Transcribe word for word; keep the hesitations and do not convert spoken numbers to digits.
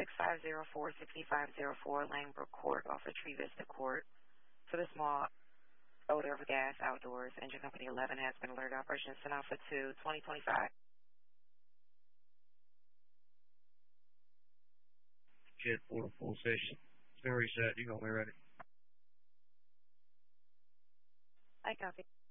six five zero four, six five zero four Langbrook Court off of Tree Vista Court. For the small odor of gas outdoors, engine company eleven has been alerted. Operation is sent out for two, twenty twenty-five. Jet four, full session. It's been reset. You got me ready. I copy.